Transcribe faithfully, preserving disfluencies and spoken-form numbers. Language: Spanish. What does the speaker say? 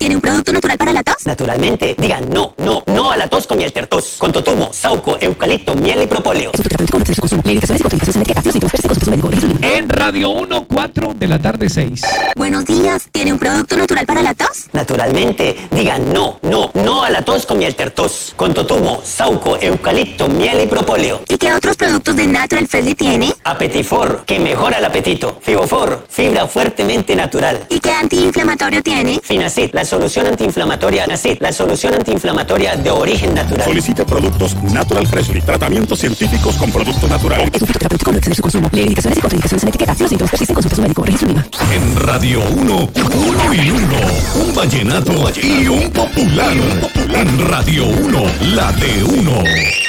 ¿Tiene un producto natural para la tos? Naturalmente, digan no, no, no a la tos con miel tertos. Con totumo, sauco, eucalipto, miel y propóleo. En Radio uno, cuatro de la tarde, seis. Buenos días, ¿tiene un producto natural para la tos? Naturalmente, digan no, no, no a la tos con miel tertos. Con totumo, sauco, eucalipto, miel y propóleo. ¿Y qué otros productos de Natural Freshly tiene? Apetifor, que mejora el apetito. Fibofor, fibra fuertemente natural. ¿Y qué antiinflamatorio tiene? Finacid, la solución antiinflamatoria. Finacid, la solución antiinflamatoria de origen natural. Solicita productos Natural Freshly. Tratamientos científicos con productos naturales. Es un filtro terapéutico, no exceder su consumo. Lee indicaciones y contraindicaciones en etiqueta. Si los síntomas persisten, consulte a su médico. Registro IVA. En Radio uno, uno y uno. Un vallenato y un popular. En Radio uno, la de uno.